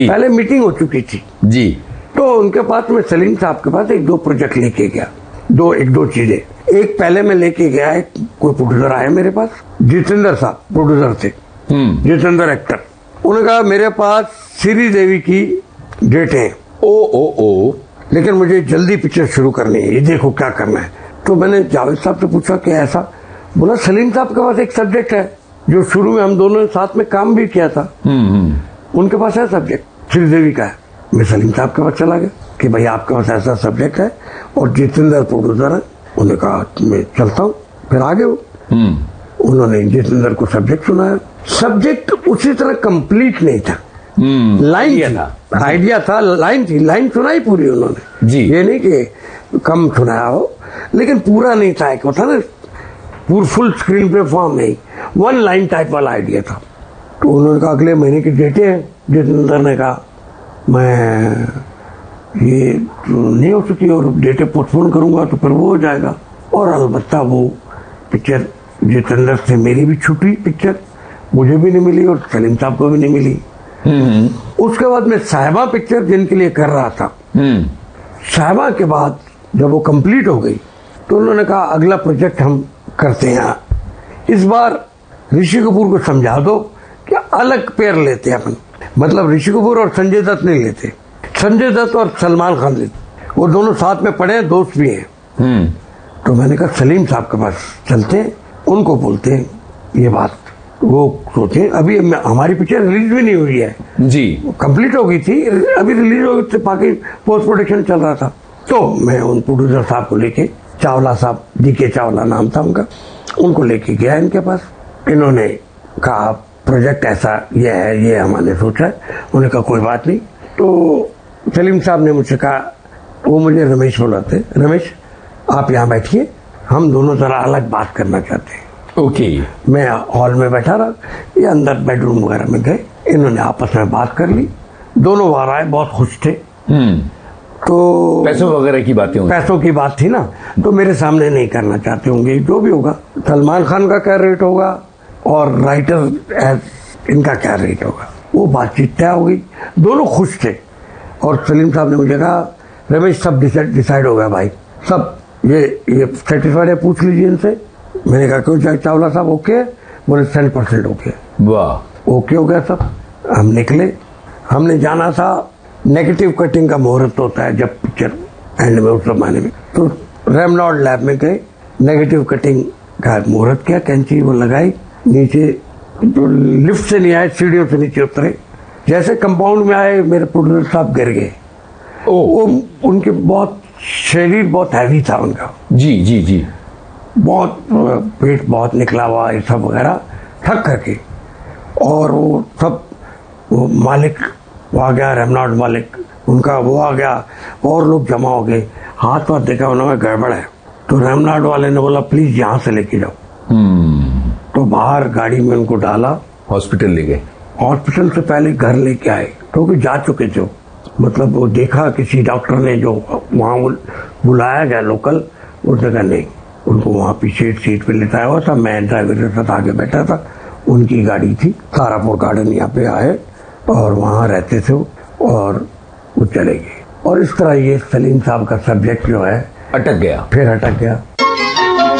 पहले मीटिंग हो चुकी थी जी। तो उनके पास मैं सलीम साहब के पास एक दो प्रोजेक्ट लेके गया, एक दो चीजें। एक पहले मैं लेके गया, कोई प्रोड्यूसर आया मेरे पास, जितेंद्र साहब प्रोड्यूसर थे, जितेंद्र एक्टर। उन्होंने कहा मेरे पास श्री देवी की डेट है, ओ लेकिन मुझे जल्दी पिक्चर शुरू करनी है, ये देखो क्या करना है। तो मैंने जावेद साहब से पूछा कि ऐसा? बोला सलीम साहब के पास एक सब्जेक्ट है जो शुरू में हम दोनों साथ में काम भी किया था, उनके पास है सब्जेक्ट, श्रीदेवी का है। मैं सलीम साहब के पास चला गया कि भाई आपके पास ऐसा सब्जेक्ट है और जितेंद्र प्रोड्यूसर है। उन्होंने कहा मैं चलता हूँ। फिर आगे उन्होंने जितेंद्र को सब्जेक्ट सुनाया। सब्जेक्ट उसी तरह कंप्लीट नहीं था, लाइन था, आइडिया था, लाइन थी, लाइन सुनाई पूरी उन्होंने जी। ये नहीं कि कम सुनाया हो, लेकिन पूरा नहीं था। एक होता ना पूरा फुल स्क्रीन पे फॉर्म नहीं, वन लाइन टाइप वाला आइडिया था। तो उन्होंने कहा अगले महीने की डेटें हैं। जितेंद्र ने कहा मैं ये नहीं हो सकी और डेटें पोस्टपोन करूंगा तो फिर वो हो जाएगा। और अलबत्ता वो पिक्चर जितेंद्र से मेरी भी छुट्टी, पिक्चर मुझे भी नहीं मिली और सलीम साहब को भी नहीं मिली। उसके बाद मैं साहिबा पिक्चर जिनके लिए कर रहा था, साहिबा के बाद जब वो कंप्लीट हो गई तो उन्होंने कहा अगला प्रोजेक्ट हम करते हैं, इस बार ऋषि कपूर को समझा दो कि अलग पेयर लेते हैं अपन, मतलब ऋषि कपूर और संजय दत्त नहीं लेते, संजय दत्त और सलमान खान लेते, वो दोनों साथ में पढ़े, दोस्त भी हैं। तो मैंने कहा सलीम साहब के पास चलते हैं, उनको बोलते हैं ये बात। वो सोचे अभी हमारी पिक्चर रिलीज भी नहीं हुई है जी, कंप्लीट हो गई थी, अभी रिलीज हो गई, बाकी पोस्ट प्रोडक्शन चल रहा था। तो मैं उन प्रोड्यूसर साहब को लेके, चावला साहब, डीके चावला नाम था उनका, उनको लेके गया इनके पास। इन्होंने कहा प्रोजेक्ट ऐसा ये है, ये हमने सोचा है। उन्होंने कहा कोई बात नहीं। तो सलीम साहब ने मुझसे कहा, वो मुझे रमेश बुलाते, रमेश आप यहाँ बैठिए, हम दोनों जरा अलग बात करना चाहते हैं। ओके। मैं हॉल में बैठा रहा, ये अंदर बेडरूम वगैरह में गए, इन्होंने आपस में बात कर ली, दोनों बार आए, बहुत खुश थे। तो पैसों वगैरह की बातें, पैसों की बात थी ना, तो मेरे सामने नहीं करना चाहते होंगे, जो भी होगा सलमान खान का क्या रेट होगा और राइटर इनका क्या रेट होगा, वो बातचीत तय हो गई, दोनों खुश थे। और सलीम साहब ने मुझे कहा रमेश सब डिसाइड हो गया भाई, सब ये सेटिस्फाइड है, पूछ लीजिए इनसे। मैंने कहा क्यों चावला साहब ओके? बोले 100% ओके। वाह, ओके हो गया सब। हम निकले, हमने जाना था, नेगेटिव कटिंग का मुहूर्त होता है जब पिक्चर एंड में, उस जमाने में। तो रेमनॉल्ड लैब में गए, नेगेटिव कटिंग का मुहूर्त किया, कैंची वो लगाई, नीचे तो लिफ्ट से नहीं आए, सीढ़ियों से नीचे उतरे, जैसे कंपाउंड में आए मेरे प्रोड्यूसर साहब गिर गए। वो उनके बहुत शरीर बहुत हैवी था उनका, जी जी जी, बहुत पेट बहुत निकला हुआ, ये सब वगैरह थक करके। और वो सब, वो मालिक वो आ गया, रेमनॉल्ड मालिक उनका वो आ गया, और लोग जमा हो गए, हाथ पाथ देखा, उन्होंने गड़बड़ है। तो रेमनॉल्ड वाले ने बोला प्लीज यहाँ से लेके जाओ। तो बाहर गाड़ी में उनको डाला, हॉस्पिटल ले गए। हॉस्पिटल से पहले घर लेके आए, क्योंकि जा चुके थे, मतलब वो देखा किसी डॉक्टर ने जो वहाँ बुलाया गया लोकल, उसने कहा नहीं, उनको वहाँ पीछे सीट पे लेटाया हुआ था, मैं ड्राइवर के साथ आगे बैठा था, उनकी गाड़ी थी, तारापुर गार्डन यहाँ पे आए और वहाँ रहते थे और वो चले गए। और इस तरह ये सलीम साहब का सब्जेक्ट जो है अटक गया, फिर अटक गया।